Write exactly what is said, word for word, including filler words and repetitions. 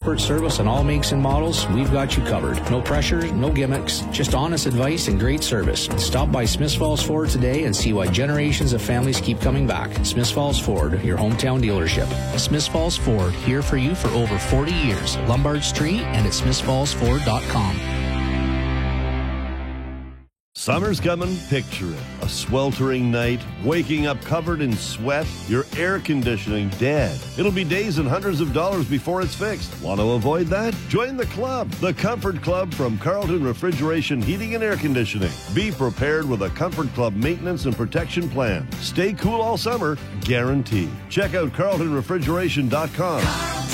expert service on all makes and models, we've got you covered. No pressure, no gimmicks, just honest advice and great service. Stop by Smiths Falls Ford today and see why generations of families keep coming back. Smiths Falls Ford, your hometown dealership. Smiths Falls Ford, here for you for over forty years. Lombard Street and at smiths falls ford dot com. Summer's coming, picture it. A sweltering night, waking up covered in sweat, your air conditioning dead. It'll be days and hundreds of dollars before it's fixed. Want to avoid that? Join the club, the Comfort Club from Carlton Refrigeration Heating and Air Conditioning. Be prepared with a Comfort Club maintenance and protection plan. Stay cool all summer, guaranteed. Check out carlton refrigeration dot com.